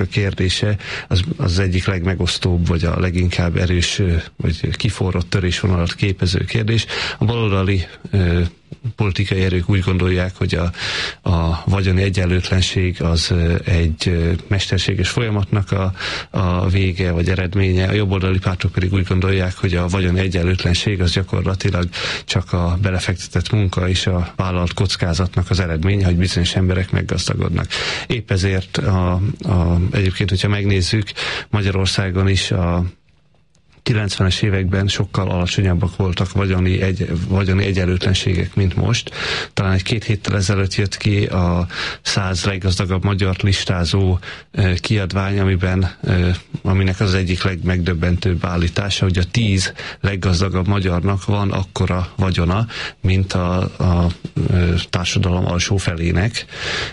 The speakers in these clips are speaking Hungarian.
a kérdése az egyik legmegosztóbb, vagy a leginkább erős, vagy kiforrott törésvonalat képező kérdés. A baloldali politikai erők úgy gondolják, hogy a vagyoni egyenlőtlenség az egy mesterséges folyamatnak a vége, vagy eredménye. A jobboldali pártok pedig úgy gondolják, hogy a vagyoni egyenlőtlenség az gyakorlatilag csak a belefektetett munka és a vállalt kockázatnak az eredménye, hogy bizonyos emberek meggazdagodnak. Épp ezért egyébként, hogyha megnézzük, Magyarországon is a 90-es években sokkal alacsonyabbak voltak vagyoni egyenlőtlenségek, mint most. Talán egy-két héttel ezelőtt jött ki a 100 leggazdagabb magyar listázó kiadvány, aminek az egyik legmegdöbbentőbb állítása, hogy a 10 leggazdagabb magyarnak van akkora vagyona, mint a társadalom alsó felének.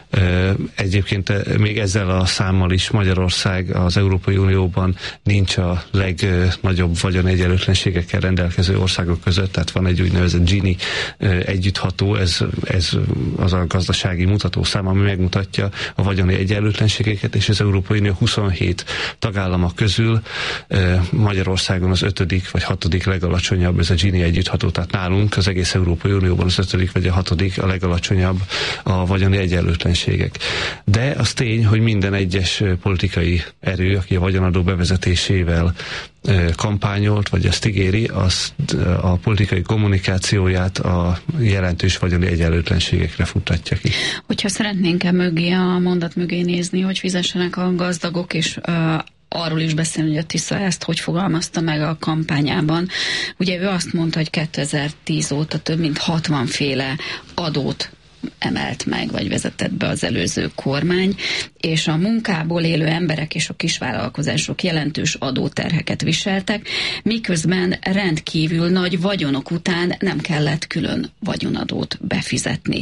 Egyébként még ezzel a számmal is Magyarország az Európai Unióban nincs a legnagyobb vagyoni egyenlőtlenségekkel rendelkező országok között, tehát van egy úgynevezett Gini együttható, ez az a gazdasági mutatószám, ami megmutatja a vagyoni egyenlőtlenségeket, és az Európai Unió 27 tagállama közül Magyarországon az 5. vagy 6. legalacsonyabb ez a Gini együttható, tehát nálunk az egész Európai Unióban az 5. vagy a 6. a legalacsonyabb a vagyoni egyenlőtlenségek. De az tény, hogy minden egyes politikai erő, aki a vagyonadó bevezetésével kampányolt, vagy ezt ígéri, azt a politikai kommunikációját a jelentős vagyoni egyenlőtlenségekre futtatja ki. Hogyha szeretnénk a mondat mögé nézni, hogy fizessenek a gazdagok, és arról is beszélni, hogy a Tisza ezt hogy fogalmazta meg a kampányában. Ugye ő azt mondta, hogy 2010 óta több mint 60 féle adót emelt meg, vagy vezetett be az előző kormány, és a munkából élő emberek és a kisvállalkozások jelentős adóterheket viseltek, miközben rendkívül nagy vagyonok után nem kellett külön vagyonadót befizetni.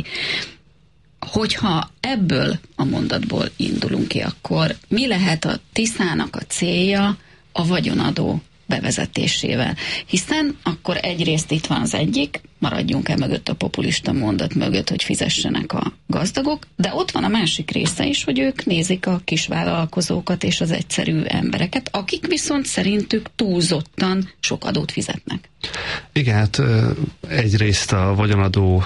Hogyha ebből a mondatból indulunk ki, akkor mi lehet a Tiszának a célja a vagyonadó bevezetésével? Hiszen akkor egyrészt itt van az egyik, maradjunk el mögött a populista mondat mögött, hogy fizessenek a gazdagok, de ott van a másik része is, hogy ők nézik a kisvállalkozókat és az egyszerű embereket, akik viszont szerintük túlzottan sok adót fizetnek. Igen, hát egyrészt a vagyonadó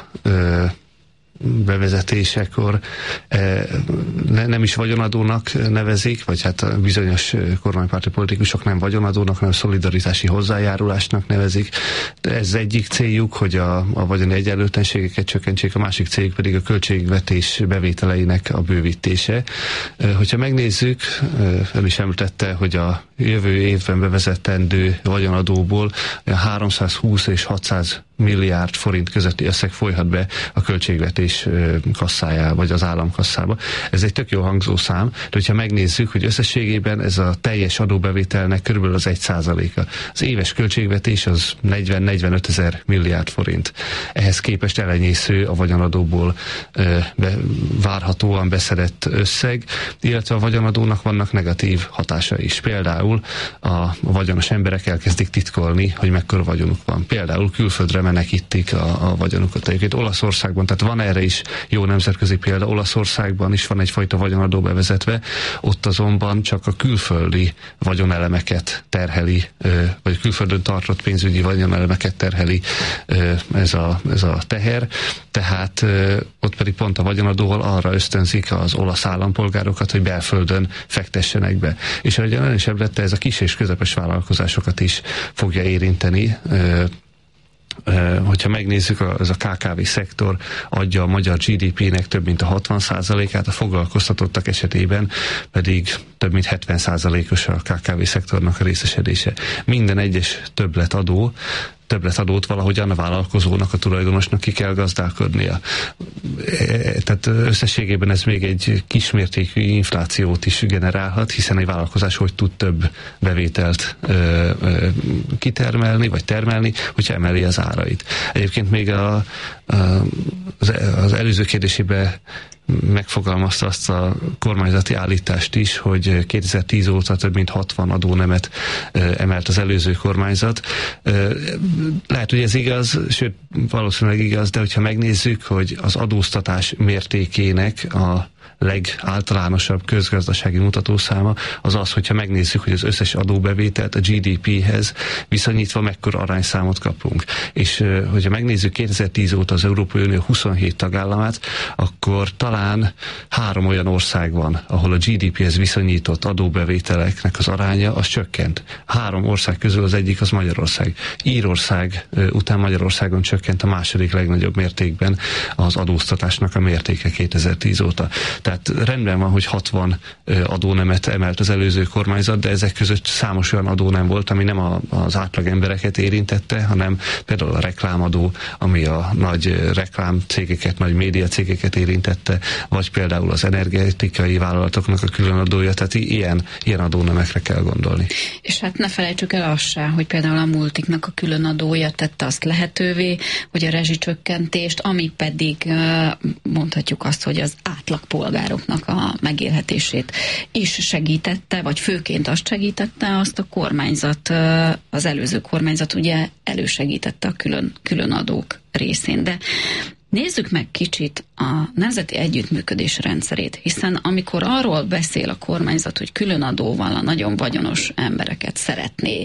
bevezetésekor nem is vagyonadónak nevezik, vagy hát bizonyos kormánypárti politikusok nem vagyonadónak, hanem szolidaritási hozzájárulásnak nevezik. De ez egyik céljuk, hogy a vagyoni egyenlőtlenségeket csökkentsék, a másik céljuk pedig a költségvetés bevételeinek a bővítése. Hogyha megnézzük, ön is említette, hogy a jövő évben bevezetendő vagyonadóból 320 és 600 milliárd forint közötti összeg folyhat be a költségvetés kasszájába, vagy az államkasszába. Ez egy tök jó hangzó szám, de hogyha megnézzük, hogy összességében ez a teljes adóbevételnek körülbelül az 1%-a. Az éves költségvetés az 40-45 ezer milliárd forint. Ehhez képest elenyésző a vagyonadóból várhatóan beszedett összeg, illetve a vagyonadónak vannak negatív hatása is. Például a vagyonos emberek elkezdik titkolni, hogy mekkora vagyonuk van. Például külföldre menekítik a vagyonukat. Egyébként Olaszországban, tehát van erre is jó nemzetközi példa, Olaszországban is van egyfajta vagyonadó bevezetve, ott azonban csak a külföldi vagyonelemeket terheli, vagy külföldön tartott pénzügyi vagyonelemeket terheli ez a teher, tehát ott pedig pont a vagyonadóval arra ösztönzik az olasz állampolgárokat, hogy belföldön fektessenek be. És ahogy ön is említette, ez a kis és közepes vállalkozásokat is fogja érinteni. Hogyha megnézzük, az a KKV szektor adja a magyar GDP-nek több mint a 60%-át, a foglalkoztatottak esetében pedig több mint 70%-os a KKV szektornak a részesedése. Minden egyes többletadót valahogyan a vállalkozónak, a tulajdonosnak ki kell gazdálkodnia. Tehát összességében ez még egy kismértékű inflációt is generálhat, hiszen egy vállalkozás hogy tud több bevételt kitermelni, vagy termelni, hogyha emeli az árait. Egyébként még az előző kérdésében megfogalmazta azt a kormányzati állítást is, hogy 2010 óta több mint 60 adónemet emelt az előző kormányzat. Lehet, hogy ez igaz, sőt, valószínűleg igaz, de hogyha megnézzük, hogy az adóztatás mértékének a legáltalánosabb közgazdasági mutatószáma az az, hogyha megnézzük, hogy az összes adóbevételt a GDP-hez viszonyítva mekkora arányszámot kapunk. És hogyha megnézzük 2010 óta az Európai Unió 27 tagállamát, akkor talán 3 olyan ország van, ahol a GDP-hez viszonyított adóbevételeknek az aránya az csökkent. 3 ország közül az egyik az Magyarország. Írország után Magyarországon csökkent a második legnagyobb mértékben az adóztatásnak a mértéke 2010 óta. Tehát rendben van, hogy 60 adónemet emelt az előző kormányzat, de ezek között számos olyan adó nem volt, ami nem az átlag embereket érintette, hanem például a reklámadó, ami a nagy reklámcégeket, nagy médiacégeket érintette, vagy például az energetikai vállalatoknak a külön adója, tehát ilyen adónemekre kell gondolni. És hát ne felejtsük el azt se, hogy például a multiknak a külön adója tette azt lehetővé, hogy a rezsicsökkentést, ami pedig mondhatjuk azt, hogy az átlagpolgároknak a megélhetését is segítette, vagy főként azt segítette, azt a kormányzat, az előző kormányzat ugye elősegítette a külön adók részén. De nézzük meg kicsit a nemzeti együttműködés rendszerét, hiszen amikor arról beszél a kormányzat, hogy külön adóval a nagyon vagyonos embereket szeretné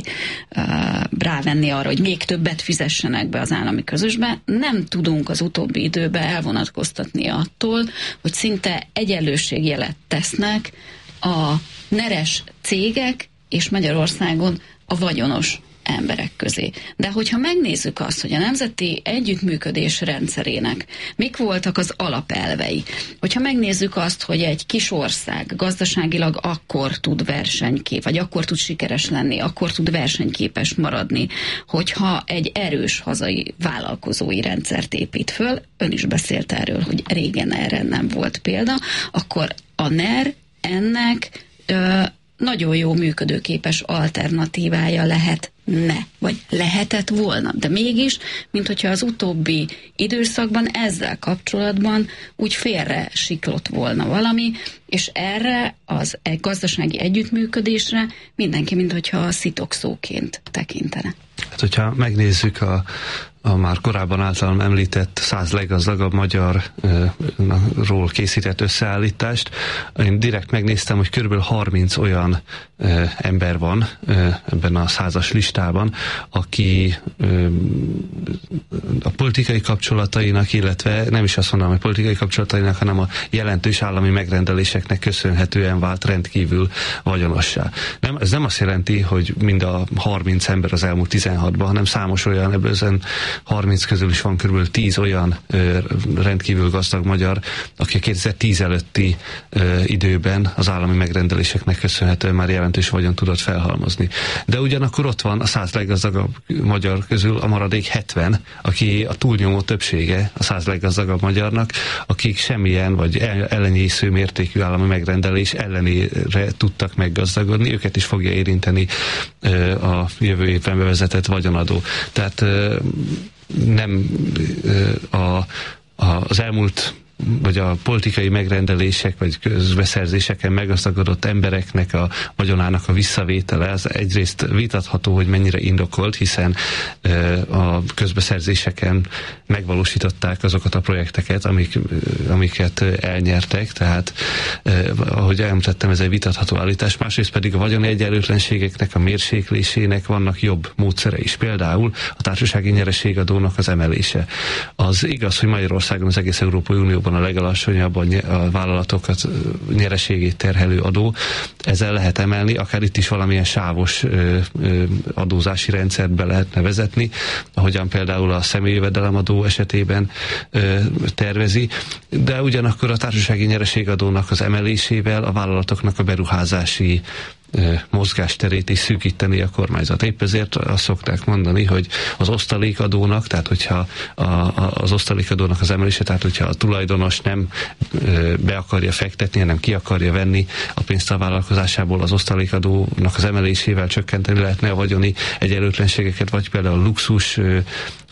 rávenni arra, hogy még többet fizessenek be az állami közösbe, nem tudunk az utóbbi időben elvonatkoztatni attól, hogy szinte egyenlőségjelet tesznek a neres cégek és Magyarországon a vagyonos emberek közé. De hogyha megnézzük azt, hogy a nemzeti együttműködés rendszerének mik voltak az alapelvei, hogyha megnézzük azt, hogy egy kis ország gazdaságilag akkor tud vagy akkor tud sikeres lenni, akkor tud versenyképes maradni, hogyha egy erős hazai vállalkozói rendszert épít föl, ön is beszélt erről, hogy régen erre nem volt példa, akkor a NER ennek nagyon jó működőképes alternatívája vagy lehetett volna. De mégis, mint hogyha az utóbbi időszakban ezzel kapcsolatban úgy félre siklott volna valami, és erre az gazdasági együttműködésre mindenki, mint hogyha a szitokszóként tekintene. Hát, hogyha megnézzük a már korábban általam említett 100 leggazdagabb magyarról készített összeállítást, én direkt megnéztem, hogy körülbelül 30 olyan ember van ebben a 100-as listában, aki a politikai kapcsolatainak, illetve nem is azt mondom, hogy politikai kapcsolatainak, hanem a jelentős állami megrendeléseknek köszönhetően vált rendkívül vagyonossá. Ez nem azt jelenti, hogy mind a 30 ember az elmúlt 16-ban, hanem számos olyan, ebből 30 közül is van körülbelül 10 olyan rendkívül gazdag magyar, aki a 2010 előtti időben az állami megrendeléseknek köszönhetően már jelentős vagyon tudott felhalmozni. De ugyanakkor ott van a 100 leggazdagabb magyar közül a maradék 70, aki a túlnyomó többsége a 100 leggazdagabb magyarnak, akik semmilyen vagy ellenyésző mértékű állami megrendelés ellenére tudtak meggazdagodni, őket is fogja érinteni a jövő évben bevezetett vagyonadó. Tehát nem az elmúlt vagy a politikai megrendelések, vagy közbeszerzéseken meggazdagodott embereknek a vagyonának a visszavétele, az egyrészt vitatható, hogy mennyire indokolt, hiszen a közbeszerzéseken megvalósították azokat a projekteket, amiket elnyertek, tehát ahogy elmutattam, ez egy vitatható állítás, másrészt pedig a vagyoni egyenlőtlenségeknek a mérséklésének vannak jobb módszere is, például a társasági nyereségadónak az emelése. Az igaz, hogy Magyarországon az egész Európai Unióban a legalacsonyabb a vállalatokat nyereségét terhelő adó. Ezzel lehet emelni, akár itt is valamilyen sávos adózási rendszert be lehetne vezetni, ahogyan például a személyjövedelemadó esetében tervezi, de ugyanakkor a társasági nyereségadónak az emelésével a vállalatoknak a beruházási mozgásterét is szűkíteni a kormányzat. Épp ezért azt szokták mondani, hogy az osztalékadónak, tehát hogyha az osztalékadónak az emelése, tehát hogyha a tulajdonos nem be akarja fektetni, hanem ki akarja venni a pénzt a vállalkozásából, az osztalékadónak az emelésével csökkenteni lehetne a vagyoni egyenlőtlenségeket, vagy például luxus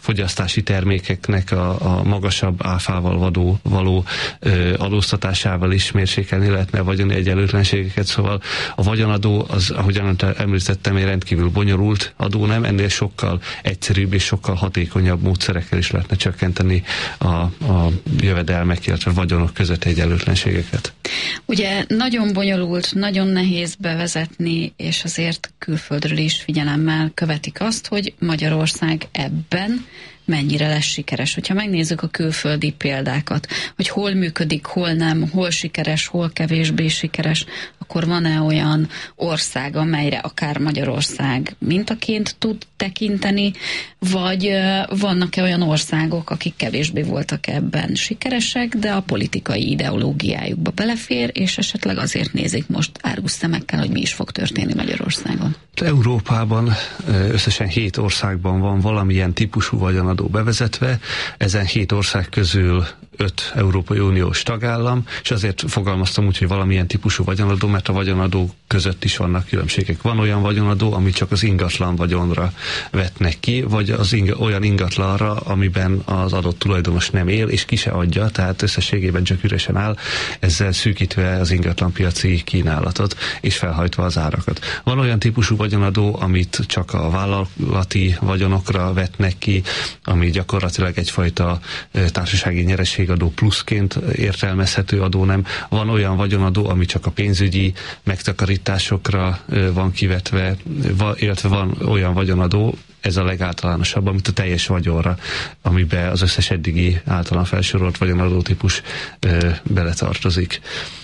fogyasztási termékeknek a magasabb áfával való adóztatásával is mérsékelni lehetne a vagyoni egyenlőtlenségeket. Szóval a vagyonadó az, ahogyan említettem, egy rendkívül bonyolult adó, nem, ennél sokkal egyszerűbb és sokkal hatékonyabb módszerekkel is lehetne csökkenteni a jövedelmek, illetve vagyonok közötti egyenlőtlenségeket. Ugye nagyon bonyolult, nagyon nehéz bevezetni, és azért külföldről is figyelemmel követik azt, hogy Magyarország ebben mennyire lesz sikeres. Hogyha megnézzük a külföldi példákat, hogy hol működik, hol nem, hol sikeres, hol kevésbé sikeres, akkor van-e olyan ország, amelyre akár Magyarország mintaként tud tekinteni, vagy vannak-e olyan országok, akik kevésbé voltak ebben sikeresek, de a politikai ideológiájukba belefér, és esetleg azért nézik most árgus szemekkel, hogy mi is fog történni Magyarországon? Európában összesen 7 országban van valamilyen típusú vagyonadó bevezetve, ezen 7 ország közül 5 Európai Uniós tagállam, és azért fogalmaztam úgy, hogy valamilyen típusú vagyonadó, mert a vagyonadó között is vannak különbségek. Van olyan vagyonadó, ami csak az ingatlan vagyonra vetnek ki, vagy olyan ingatlanra, amiben az adott tulajdonos nem él, és ki se adja, tehát összességében csak üresen áll, ezzel szűkítve az ingatlanpiaci kínálatot, és felhajtva az árakat. Van olyan típusú vagyonadó, amit csak a vállalati vagyonokra vetnek ki, ami gyakorlatilag egyfajta társasági nyereségadó pluszként értelmezhető adó, nem. Van olyan vagyonadó, ami csak a pénzügyi megtakarításokra van kivetve, illetve van olyan vagyonadó, ez a legáltalánosabb, amit a teljes vagyonra, amiben az összes eddigi általán felsorolt vagyonadó típus beletartozik.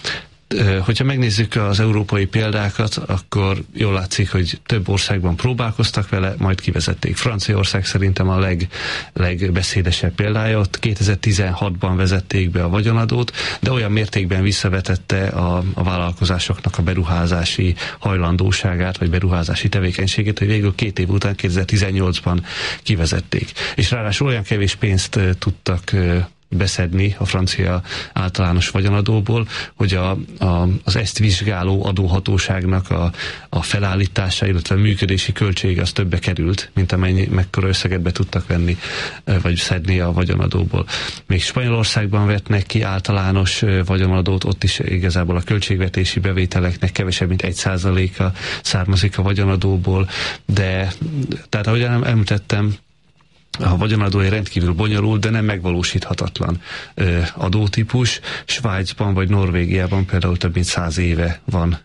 Hogyha megnézzük az európai példákat, akkor jól látszik, hogy több országban próbálkoztak vele, majd kivezették. Franciaország szerintem a legbeszédesebb példája. Ott 2016-ban vezették be a vagyonadót, de olyan mértékben visszavetette a vállalkozásoknak a beruházási hajlandóságát, vagy beruházási tevékenységét, hogy végül 2 év után, 2018-ban kivezették. És ráadásul olyan kevés pénzt tudtak beszedni a francia általános vagyonadóból, hogy az ezt vizsgáló adóhatóságnak a felállítása, illetve a működési költsége az többe került, mint mekkora összeget be tudtak venni, vagy szedni a vagyonadóból. Még Spanyolországban vetnek ki általános vagyonadót, ott is igazából a költségvetési bevételeknek kevesebb, mint 1%-a származik a vagyonadóból, de tehát ahogyan említettem, a vagyonadó egy rendkívül bonyolult, de nem megvalósíthatatlan adótípus. Svájcban vagy Norvégiában például több mint 100 éve van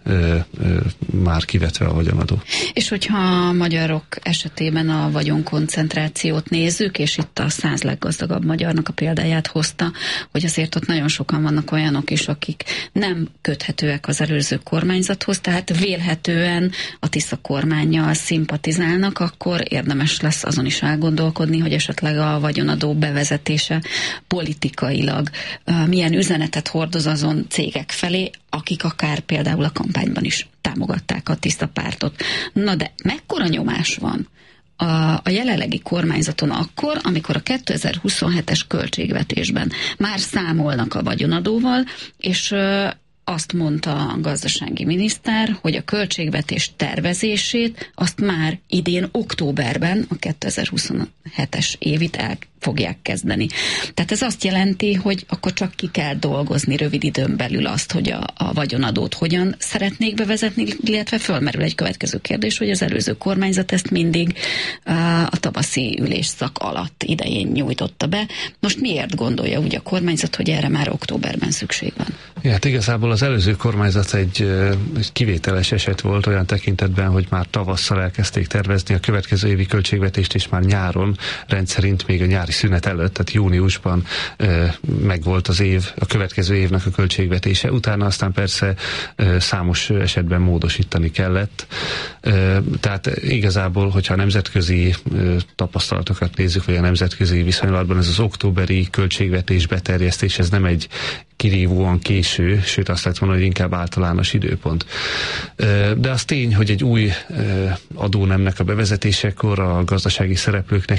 már kivetve a vagyonadó. És hogyha a magyarok esetében a vagyonkoncentrációt nézzük, és itt a 100 leggazdagabb magyarnak a példáját hozta, hogy azért ott nagyon sokan vannak olyanok is, akik nem köthetőek az előző kormányzathoz, tehát vélhetően a Tisza kormánnyal szimpatizálnak, akkor érdemes lesz azon is elgondolkodni, hogy esetleg a vagyonadó bevezetése politikailag milyen üzenetet hordoz azon cégek felé, akik akár például a kampányban is támogatták a Tiszta pártot. Na de mekkora nyomás van a jelenlegi kormányzaton akkor, amikor a 2027-es költségvetésben már számolnak a vagyonadóval, és azt mondta a gazdasági miniszter, hogy a költségvetés tervezését azt már idén októberben, a 2027-es évit el fogják kezdeni. Tehát ez azt jelenti, hogy akkor csak ki kell dolgozni rövid időn belül azt, hogy a vagyonadót hogyan szeretnék bevezetni, illetve fölmerül egy következő kérdés, hogy az előző kormányzat ezt mindig a tavaszi ülésszak alatt idején nyújtotta be. Most miért gondolja úgy a kormányzat, hogy erre már októberben szükség van? Ja, hát igazából az előző kormányzat egy kivételes eset volt olyan tekintetben, hogy már tavasszal elkezdték tervezni a következő évi költségvetést, és már nyáron, rendszerint még a nyári szünet előtt, tehát júniusban megvolt az év, a következő évnek a költségvetése. Utána aztán persze számos esetben módosítani kellett. Tehát igazából, hogyha a nemzetközi tapasztalatokat nézzük, vagy a nemzetközi viszonylatban, ez az októberi költségvetés beterjesztés, ez nem egy kirívóan késő, sőt azt lehet mondani, hogy inkább általános időpont. De az tény, hogy egy új adónemnek a bevezetésekor a gazdasági szereplőknek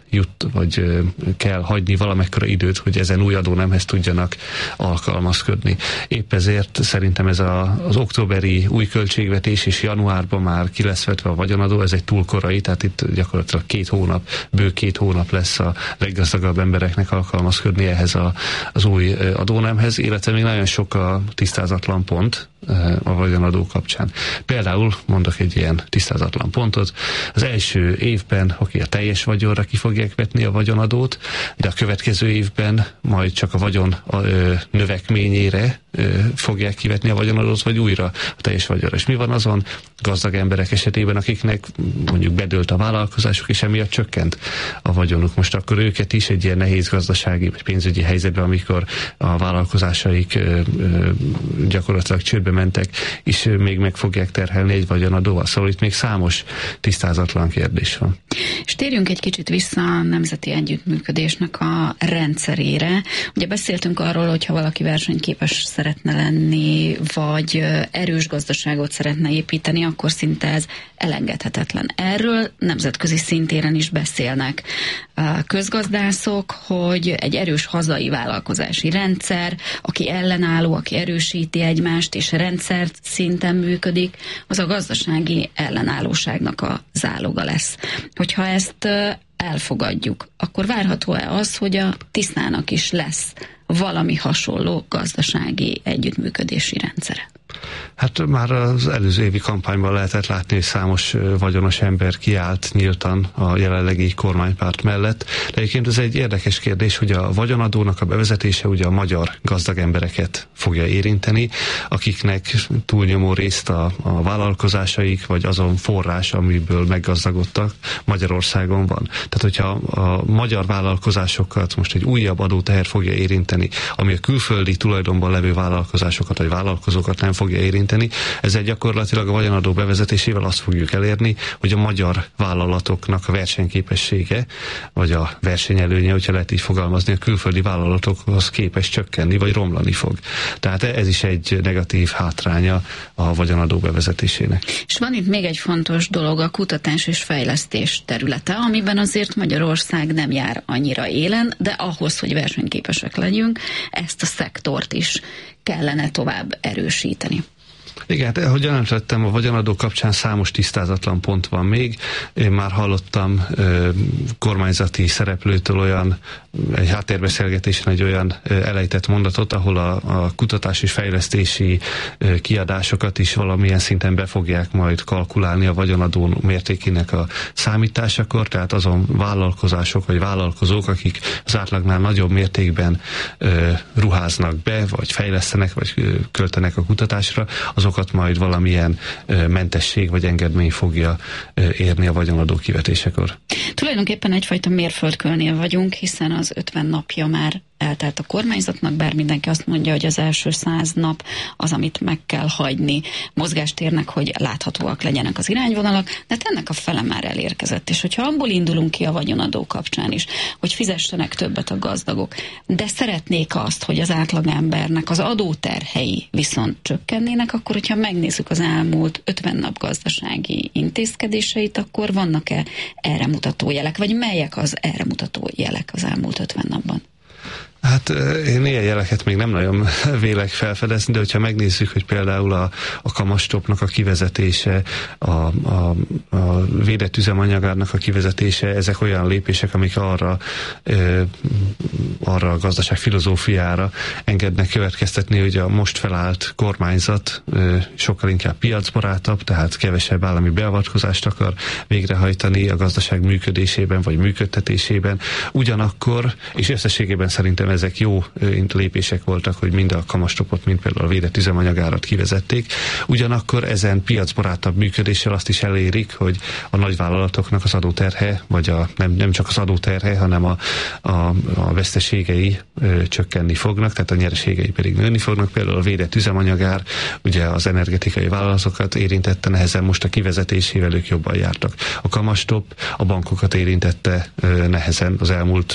kell hagyni valamekkora időt, hogy ezen új adónemhez tudjanak alkalmazkodni. Épp ezért szerintem ez az októberi új költségvetés és januárban már ki lesz vetve a vagyonadó, ez egy túl korai, tehát itt gyakorlatilag bő két hónap lesz a leggazdagabb embereknek alkalmazkodni ehhez az új adónemhez, illetve még nagyon sok a tisztázatlan pont a vagyonadó kapcsán. Például mondok egy ilyen tisztázatlan pontot, az első évben a teljes vagyonra ki fogják vetni a vagyonadót, de a következő évben majd csak a vagyon növekményére fogják kivetni a vagyonadót, vagy újra a teljes vagyonra. És mi van azon gazdag emberek esetében, akiknek mondjuk bedőlt a vállalkozásuk, és emiatt csökkent a vagyonuk? Most akkor őket is egy ilyen nehéz gazdasági vagy pénzügyi helyzetben, amikor a vállalkozásaik gyakorlatilag csődbe mentek, és még meg fogják terhelni egy vagyonadóval. Szóval itt még számos tisztázatlan kérdés van. És térjünk egy kicsit vissza a nemzeti együttműködésnek a rendszerére. Ugye beszéltünk arról, hogy ha valaki versenyképes szeretne lenni, vagy erős gazdaságot szeretne építeni, akkor szinte ez elengedhetetlen. Erről nemzetközi szintéren is beszélnek közgazdászok, hogy egy erős hazai vállalkozási rendszer, aki ellenálló, aki erősíti egymást, és rendszer szinten működik, az a gazdasági ellenállóságnak a záloga lesz. Hogyha ezt elfogadjuk, akkor várható-e az, hogy a Tiszának is lesz valami hasonló gazdasági együttműködési rendszere? Hát már az előző évi kampányban lehetett látni, hogy számos vagyonos ember kiállt nyíltan a jelenlegi kormánypárt mellett. De egyébként ez egy érdekes kérdés, hogy a vagyonadónak a bevezetése ugye a magyar gazdag embereket fogja érinteni, akiknek túlnyomó részt a vállalkozásaik, vagy azon forrás, amiből meggazdagodtak, Magyarországon van. Tehát, hogyha a magyar vállalkozásokat most egy újabb adóteher fogja érinteni, ami a külföldi tulajdonban levő vállalkozásokat, vagy vállalkozókat nem fogja érinteni, ezzel gyakorlatilag a vagyonadó bevezetésével azt fogjuk elérni, hogy a magyar vállalatoknak a versenyképessége, vagy a versenyelőnye, hogyha lehet így fogalmazni, a külföldi vállalatokhoz képest csökkenni, vagy romlani fog. Tehát ez is egy negatív hátránya a vagyonadó bevezetésének. És van itt még egy fontos dolog, a kutatás és fejlesztés területe, amiben azért Magyarország nem jár annyira élen, de ahhoz, hogy versenyképesek legyünk, ezt a szektort is kellene tovább erősíteni. Igen, ahogy említettem, a vagyonadó kapcsán számos tisztázatlan pont van még. Én már hallottam kormányzati szereplőtől egy háttérbeszélgetésen egy olyan elejtett mondatot, ahol a kutatás és fejlesztési kiadásokat is valamilyen szinten be fogják majd kalkulálni a vagyonadó mértékének a számításakor, tehát azon vállalkozások vagy vállalkozók, akik az átlagnál nagyobb mértékben ruháznak be, vagy fejlesztenek, vagy költenek a kutatásra, azokat majd valamilyen mentesség vagy engedmény fogja érni a vagyonadó kivetésekor. Tulajdonképpen egyfajta mérföldkőnél vagyunk, hiszen az 50 napja már eltelt a kormányzatnak, bár mindenki azt mondja, hogy az első 100 nap az, amit meg kell hagyni mozgástérnek, hogy láthatóak legyenek az irányvonalak, de hát ennek a fele már elérkezett. És hogyha abból indulunk ki a vagyonadó kapcsán is, hogy fizessenek többet a gazdagok, de szeretnék azt, hogy az átlagembernek az adóterhei viszont csökkennének, akkor hogyha megnézzük az elmúlt 50 nap gazdasági intézkedéseit, akkor vannak-e erre mutató jelek, vagy melyek az erre mutató jelek az elmúlt 50 napban? Hát én ilyen jeleket még nem nagyon vélek felfedezni, de hogyha megnézzük, hogy például a kamastopnak a kivezetése, a védett üzemanyagárnak a kivezetése, ezek olyan lépések, amik arra a gazdaság filozófiára engednek következtetni, hogy a most felállt kormányzat sokkal inkább piacbarátabb, tehát kevesebb állami beavatkozást akar végrehajtani a gazdaság működésében vagy működtetésében. Ugyanakkor, és összességében szerintem ezek jó lépések voltak, hogy mind a kamastopot, mind például a védett üzemanyagárat kivezették. Ugyanakkor ezen piacbarátabb működéssel azt is elérik, hogy a nagyvállalatoknak az adóterhe, vagy nem csak az adóterhe, hanem a veszteségei csökkenni fognak, tehát a nyereségei pedig nőni fognak. Például a védett üzemanyagár, ugye az energetikai vállalatokat érintette nehezen, most a kivezetésével ők jobban jártak. A kamastop a bankokat érintette nehezen az elmúlt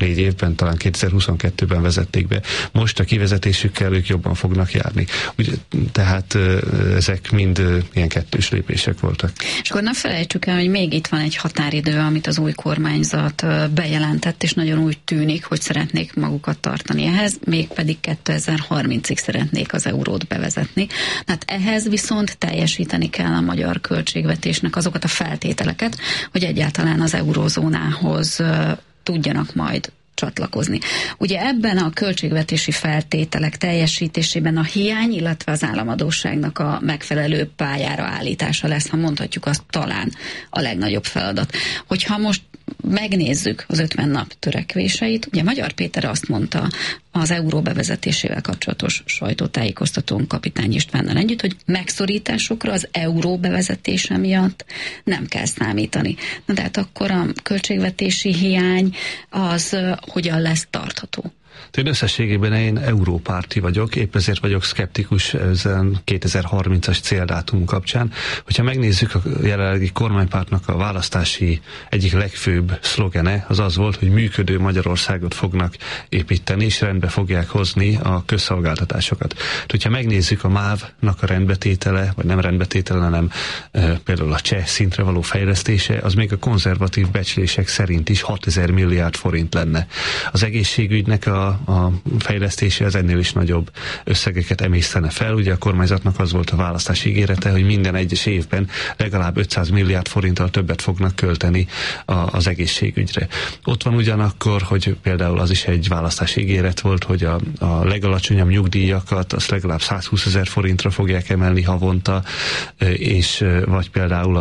4 évben, talán 2022-ben vezették be. Most a kivezetésükkel ők jobban fognak járni. Ugye, tehát ezek mind ilyen kettős lépések voltak. És akkor ne felejtsük el, hogy még itt van egy határidő, amit az új kormányzat bejelentett, és nagyon úgy tűnik, hogy szeretnék magukat tartani ehhez, mégpedig 2030-ig szeretnék az eurót bevezetni. Hát ehhez viszont teljesíteni kell a magyar költségvetésnek azokat a feltételeket, hogy egyáltalán az eurózónához tudjanak majd csatlakozni. Ugye ebben a költségvetési feltételek teljesítésében a hiány, illetve az államadósságnak a megfelelő pályára állítása lesz, ha mondhatjuk azt, talán a legnagyobb feladat. Hogyha most megnézzük az 50 nap törekvéseit, ugye Magyar Péter azt mondta az euró bevezetésével kapcsolatos sajtótájékoztatón Kapitány Istvánnal együtt, hogy megszorításokra az euró bevezetése miatt nem kell számítani. Na de hát akkor a költségvetési hiány az hogyan lesz tartható? Én összességében én európárti vagyok, épp ezért vagyok szkeptikus ezen 2030-as céldátum kapcsán. Hogyha megnézzük a jelenlegi kormánypártnak a választási egyik legfőbb szlogene, az az volt, hogy működő Magyarországot fognak építeni, és rendbe fogják hozni a közszolgáltatásokat. Hogyha megnézzük a MÁV-nak a rendbetétele, vagy nem rendbetétele, hanem például a cseh szintre való fejlesztése, az még a konzervatív becslések szerint is 6000 milliárd forint lenne. Az egészségügynek a fejlesztése az ennél is nagyobb összegeket emésztene fel. Ugye a kormányzatnak az volt a választási ígérete, hogy minden egyes évben legalább 500 milliárd forinttal többet fognak költeni az egészségügyre. Ott van ugyanakkor, hogy például az is egy választási ígéret volt, hogy a legalacsonyabb nyugdíjakat azt legalább 120 000 forintra fogják emelni havonta, és vagy például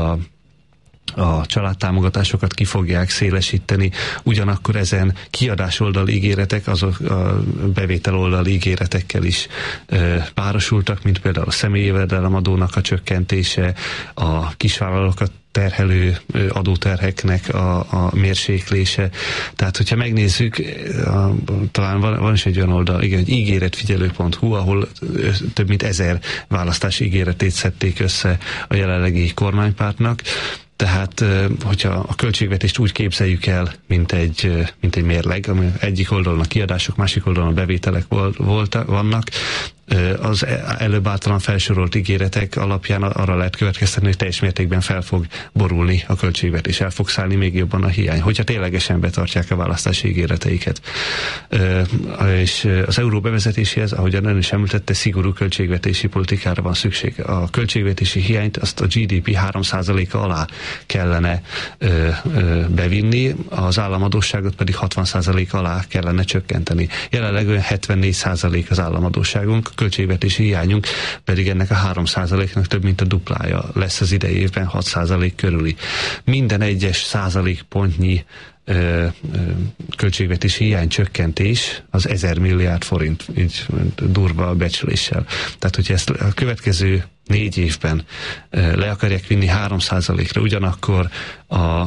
a családtámogatásokat ki fogják szélesíteni, ugyanakkor ezen kiadásoldali ígéretek, azok a bevételoldali ígéretekkel is párosultak, mint például a személyi jövedelemadónak a csökkentése, a kisvállalókat terhelő adóterheknek a mérséklése. Tehát, hogyha megnézzük, talán van is egy olyan oldal, igen, hogy ígéretfigyelő.hu, ahol több mint 1000 választási ígéretét szedték össze a jelenlegi kormánypártnak. Tehát, hogyha a költségvetést úgy képzeljük el, mint egy mérleg, ami egyik oldalon a kiadások, másik oldalon a bevételek vannak, az előbb általán felsorolt ígéretek alapján arra lehet következtetni, hogy teljes mértékben fel fog borulni a költségvetés, el fog szállni még jobban a hiány, hogyha ténylegesen betartják a választási ígéreteiket. És az euró bevezetéséhez, ahogyan ön is említette, szigorú költségvetési politikára van szükség. A költségvetési hiányt azt a GDP 3%-a alá kellene bevinni, az államadósságot pedig 60% alá kellene csökkenteni. Jelenleg olyan 74% az államadósságunk, költségvetési hiányunk pedig ennek a 3%-nak több mint a duplája lesz az idei évben, 6% körüli. Minden egyes százalékpontnyi költségvetési hiány csökkentés az 1000 milliárd forint, így durva a becsléssel. Tehát, hogyha ezt a következő 4 évben le akarják vinni 3%-ra, ugyanakkor a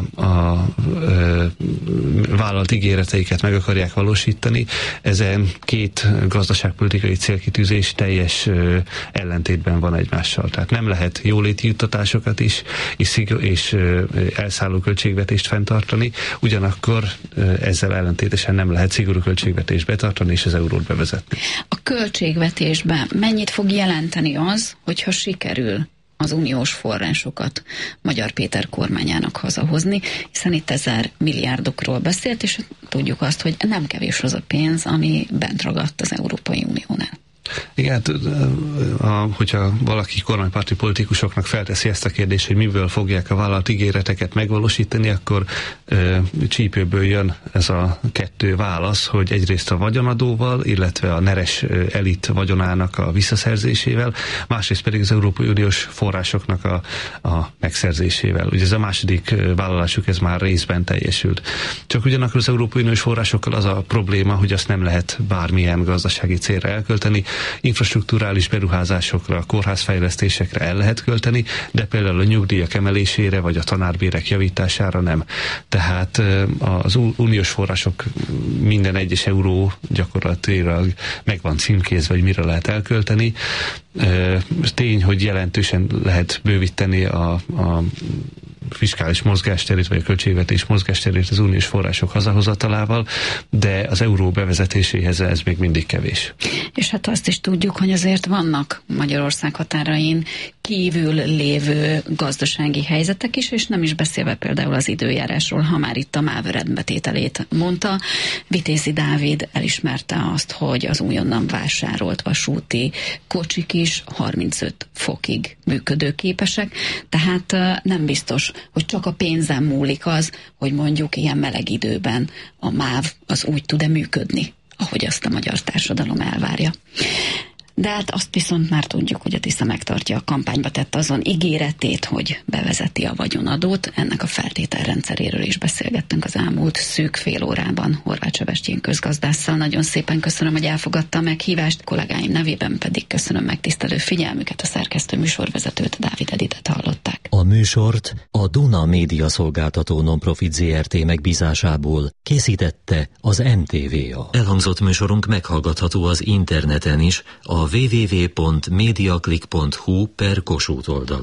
vállalt ígéreteiket meg akarják valósítani, ezen két gazdaságpolitikai célkitűzés teljes ellentétben van egymással. Tehát nem lehet jóléti juttatásokat is és elszálló költségvetést fenntartani, ugyanakkor ezzel ellentétesen nem lehet szigorú költségvetést betartani és az eurót bevezetni. A költségvetésben mennyit fog jelenteni az, hogyha sikerül az uniós forrásokat Magyar Péter kormányának hazahozni, hiszen itt 1000 milliárdokról beszélt, és tudjuk azt, hogy nem kevés az a pénz, ami bent ragadt az Európai Uniónál. Igen, hogyha valaki kormánypárti politikusoknak felteszi ezt a kérdést, hogy miből fogják a vállalt ígéreteket megvalósítani, akkor csípőből jön ez a kettő válasz, hogy egyrészt a vagyonadóval, illetve a neres elit vagyonának a visszaszerzésével, másrészt pedig az Európai Uniós forrásoknak a megszerzésével. Ugye ez a második vállalásuk, ez már részben teljesült. Csak ugyanakkor az Európai Uniós forrásokkal az a probléma, hogy azt nem lehet bármilyen gazdasági célra elkölteni. Infrastrukturális beruházásokra, kórházfejlesztésekre el lehet költeni, de például a nyugdíjak emelésére vagy a tanárbérek javítására nem. Tehát az uniós források minden egyes euró gyakorlatilag meg van címkézve, hogy mire lehet elkölteni. Tény, hogy jelentősen lehet bővíteni a fiskális mozgásterét, vagy a költségvetés mozgásterét az uniós források hazahozatalával, de az euró bevezetéséhez ez még mindig kevés. És hát azt is tudjuk, hogy azért vannak Magyarország határain kívül lévő gazdasági helyzetek is, és nem is beszélve például az időjárásról, ha már itt a MÁV rendbetételét mondta. Vitézi Dávid elismerte azt, hogy az újonnan vásárolt vasúti kocsik is 35 fokig működőképesek, tehát nem biztos, hogy csak a pénzen múlik az, hogy mondjuk ilyen meleg időben a MÁV az úgy tud-e működni, ahogy azt a magyar társadalom elvárja. De hát azt viszont már tudjuk, hogy a Tisza megtartja a kampányba tett azon ígéretét, hogy bevezeti a vagyonadót. Ennek a feltételrendszeréről is beszélgettünk az elmúlt szűk fél órában Horváth Sebestyén közgazdásszal. Nagyon szépen köszönöm, hogy elfogadta a meghívást, kollégáim nevében pedig köszönöm megtisztelő figyelmüket, a szerkesztő műsorvezetőt, Dávid Editet hallották. A műsort a Duna Média Szolgáltató Nonprofit Zrt. Megbízásából készítette az NTVA. Elhangzott műsorunk meghallgatható az interneten is, a www.mediaclick.hu/Kossuth oldalon.